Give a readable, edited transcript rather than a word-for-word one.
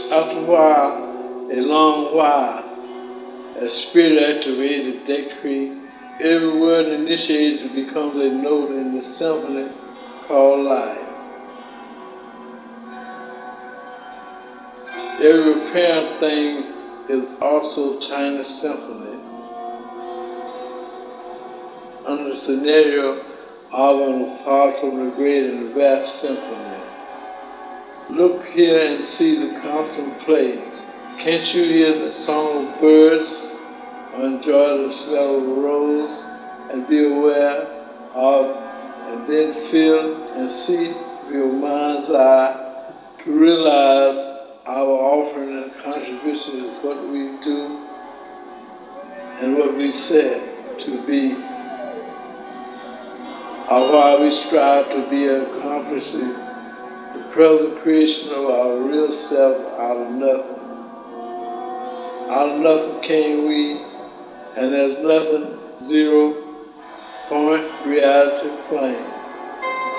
After a while, a long while, a spirit-activated decree, every word initiated becomes a note in the symphony called life. Every apparent thing is also tiny symphony. Under the scenario of and apart from the great and vast symphony. Look here and see the constant play. Can't you hear the song of birds or enjoy the smell of a rose and be aware of and then feel and see with your mind's eye to realize our offering and contribution is what we do and what we said to be, or why we strive to be accomplishing the present creation of our real self out of nothing. Out of nothing came we, and there's nothing, 0 point reality plane.